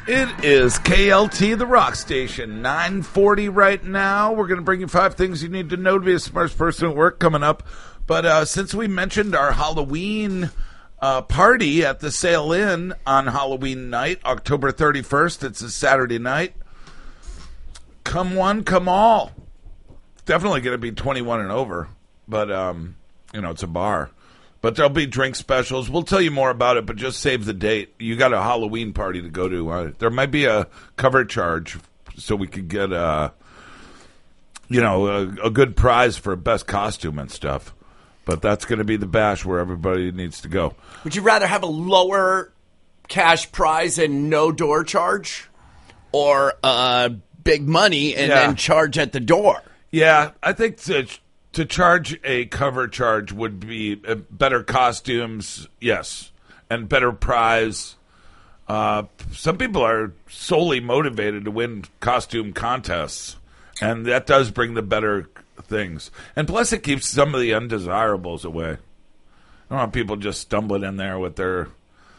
It is KLT, the rock station, 9:40 right now. We're going to bring you 5 things you need to know to be a smart person at work coming up. But since we mentioned our Halloween party at the Sail Inn on Halloween night, October 31st, it's a Saturday night. Come one, come all. Definitely going to be 21 and over, but, it's a bar. But there'll be drink specials. We'll tell you more about it, but just save the date. You got a Halloween party to go to. There might be a cover charge so we could get, a good prize for best costume and stuff. But that's going to be the bash where everybody needs to go. Would you rather have a lower cash prize and no door charge, or big money and then charge at the door? Yeah, I think to charge a cover charge would be better costumes, yes, and better prize. Some people are solely motivated to win costume contests, and that does bring the better things. And plus, it keeps some of the undesirables away. I don't want people just stumbling in there with their,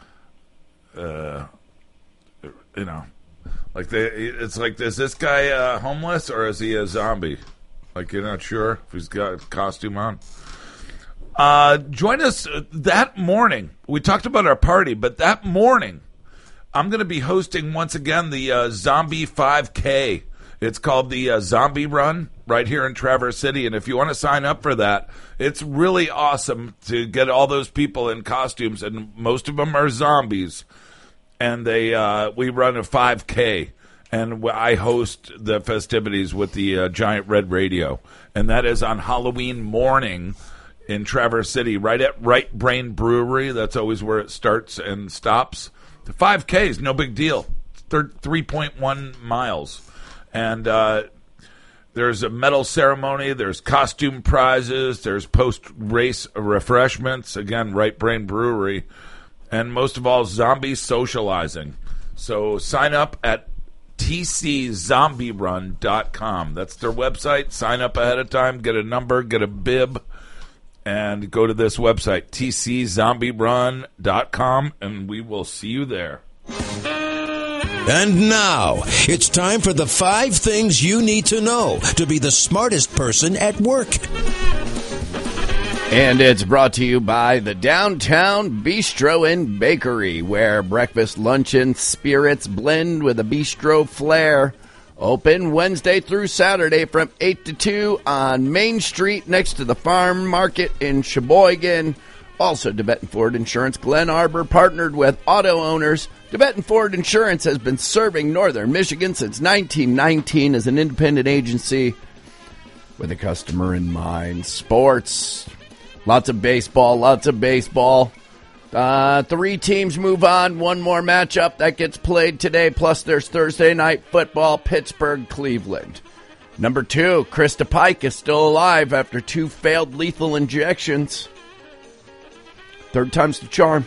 it's like, is this guy homeless or is he a zombie? Like, you're not sure if he's got a costume on. Join us that morning. We talked about our party, but that morning, I'm going to be hosting once again the Zombie 5K. It's called the Zombie Run right here in Traverse City. And if you want to sign up for that, it's really awesome to get all those people in costumes, and most of them are zombies. And we run a 5K. And I host the festivities with the Giant Red Radio. And that is on Halloween morning in Traverse City, right at Right Brain Brewery. That's always where it starts and stops. The 5K is no big deal. It's 3.1 miles. And there's a medal ceremony. There's costume prizes. There's post-race refreshments. Again, Right Brain Brewery. And most of all, zombie socializing. So sign up at tczombiерun.com. That's their website. Sign up ahead of time, get a number, get a bib, and go to this website, tczombiерun.com, and we will see you there. And now, it's time for the 5 things you need to know to be the smartest person at work. And it's brought to you by the Downtown Bistro and Bakery, where breakfast, lunch, and spirits blend with a bistro flair. Open Wednesday through Saturday from 8 to 2 on Main Street next to the Farm Market in Sheboygan. Also, Tibetan Ford Insurance Glen Arbor partnered with auto owners. Tibetan Ford Insurance has been serving northern Michigan since 1919 as an independent agency with a customer in mind. Sports. Lots of baseball. 3 teams move on. 1 more matchup that gets played today. Plus, there's Thursday night football, Pittsburgh, Cleveland. Number 2, Krista Pike is still alive after 2 failed lethal injections. 3rd time's the charm.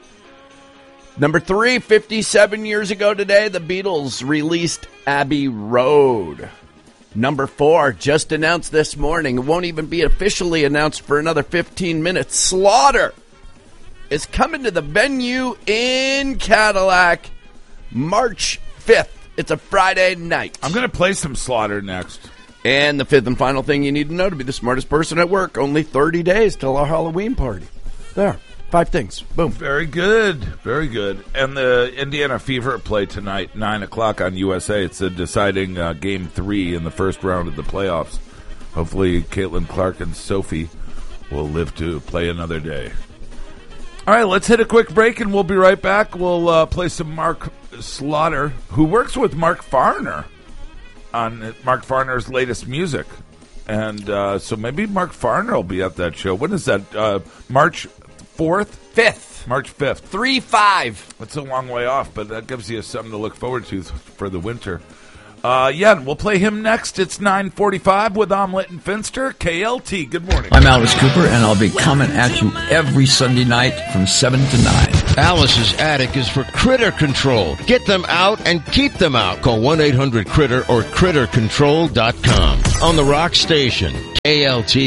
Number 3, 57 years ago today, the Beatles released Abbey Road. Number 4, just announced this morning. It won't even be officially announced for another 15 minutes. Slaughter is coming to the venue in Cadillac March 5th. It's a Friday night. I'm going to play some Slaughter next. And the 5th and final thing you need to know to be the smartest person at work. Only 30 days till our Halloween party. There. 5 things. Boom. Very good. Very good. And the Indiana Fever play tonight, 9 o'clock on USA. It's a deciding Game 3 in the first round of the playoffs. Hopefully Caitlin Clark and Sophie will live to play another day. All right, let's hit a quick break, and we'll be right back. We'll play some Mark Slaughter, who works with Mark Farner on Mark Farner's latest music. And so maybe Mark Farner will be at that show. When is that? March 4th? 5th. March 5th. 3-5. That's a long way off, but that gives you something to look forward to for the winter. We'll play him next. It's 9:45 with Omelette and Finster. KLT, good morning. I'm Alice Cooper, and I'll be coming at you every Sunday night from 7 to 9. Alice's attic is for critter control. Get them out and keep them out. Call 1-800-CRITTER or CritterControl.com. On the Rock Station, KLT.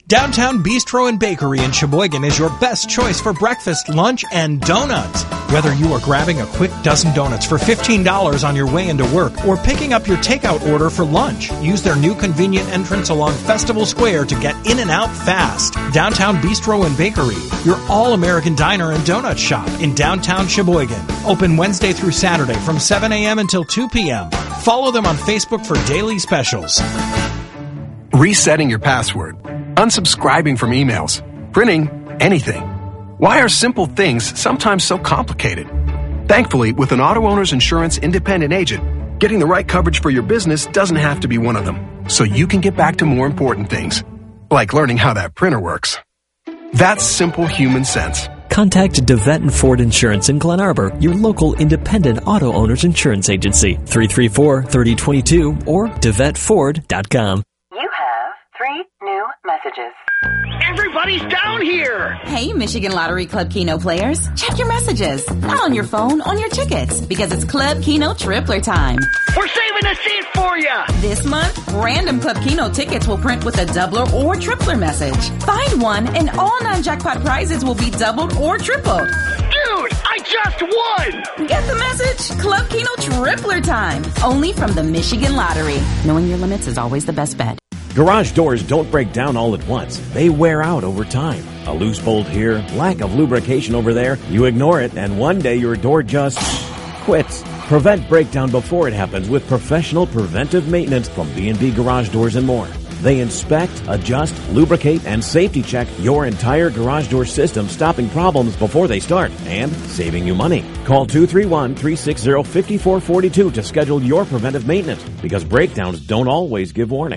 Downtown Bistro and Bakery in Sheboygan is your best choice for breakfast, lunch, and donuts. Whether you are grabbing a quick dozen donuts for $15 on your way into work or picking up your takeout order for lunch, use their new convenient entrance along Festival Square to get in and out fast. Downtown Bistro and Bakery, your all-American diner and donut shop in downtown Sheboygan. Open Wednesday through Saturday from 7 a.m. until 2 p.m. Follow them on Facebook for daily specials. Resetting your password, unsubscribing from emails, printing anything. Why are simple things sometimes so complicated? Thankfully, with an Auto Owners Insurance independent agent, getting the right coverage for your business doesn't have to be one of them, so you can get back to more important things, like learning how that printer works. That's simple human sense. Contact DeVette & Ford Insurance in Glen Arbor, your local independent auto owners insurance agency, 334-3022 or DeVetteFord.com. You have 3 new messages. Everybody's down here! Hey, Michigan Lottery Club Keno players. Check your messages. Not on your phone, on your tickets. Because it's Club Keno Tripler time. We're saving a seat for you! This month, random Club Keno tickets will print with a doubler or tripler message. Find one and all non-jackpot prizes will be doubled or tripled. Dude, I just won! Get the message? Club Keno Tripler time. Only from the Michigan Lottery. Knowing your limits is always the best bet. Garage doors don't break down all at once. They wear out over time. A loose bolt here, lack of lubrication over there, you ignore it, and one day your door just quits. Prevent breakdown before it happens with professional preventive maintenance from B&B Garage Doors and More. They inspect, adjust, lubricate, and safety check your entire garage door system, stopping problems before they start and saving you money. Call 231-360-5442 to schedule your preventive maintenance, because breakdowns don't always give warning.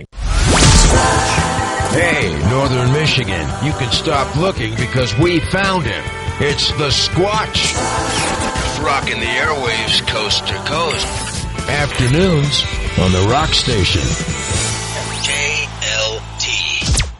Hey, Northern Michigan, you can stop looking because we found him. It's the Squatch. Rocking the airwaves coast to coast. Afternoons on the Rock Station.